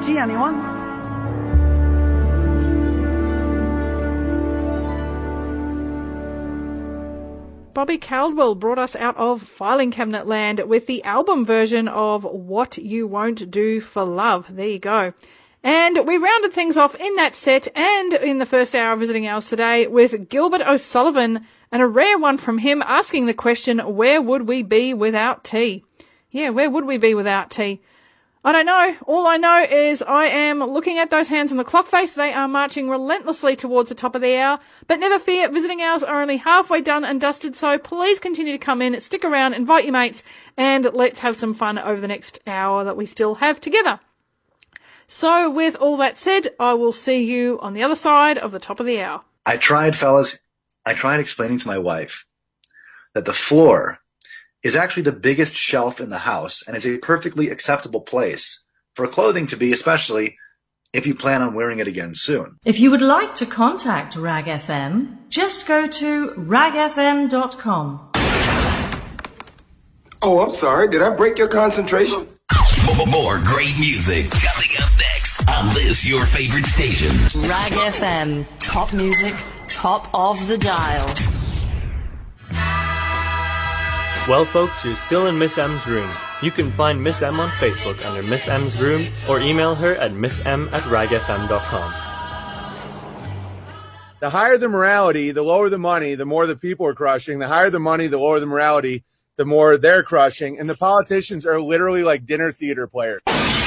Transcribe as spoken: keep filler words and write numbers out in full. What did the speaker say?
G, anyone? Bobby Caldwell brought us out of filing cabinet land with the album version of What You Won't Do for Love. There you go. And we rounded things off in that set and in the first hour of Visiting Hours today with Gilbert O'Sullivan, and a rare one from him asking the question, where would we be without tea? Yeah, where would we be without tea? I don't know. All I know is I am looking at those hands on the clock face. They are marching relentlessly towards the top of the hour. But never fear, Visiting Hours are only halfway done and dusted, so please continue to come in, stick around, invite your mates, and let's have some fun over the next hour that we still have together. So with all that said, I will see you on the other side of the top of the hour. I tried, fellas, I tried explaining to my wife that the floor is actually the biggest shelf in the house and is a perfectly acceptable place for clothing to be, especially if you plan on wearing it again soon. If you would like to contact Rag F M, just go to rag f m dot com. Oh, I'm sorry. Did I break your concentration? More great music coming up next on this, your favorite station. Rag F M. Top music, top of the dial. Well, folks, you're still in Miss M's room. You can find Miss M on Facebook under Miss M's room or email her at missm at rag f m dot com. The higher the morality, the lower the money, the more the people are crushing. The higher the money, the lower the morality, the more they're crushing. And the politicians are literally like dinner theater players.